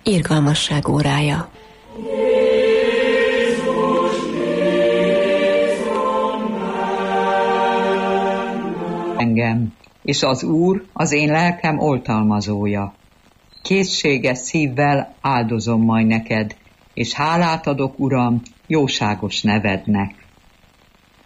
Irgalmasság órája. Engem, és az Úr az én lelkem oltalmazója. Készséges szívvel áldozom majd neked, és hálát adok, Uram, jóságos nevednek.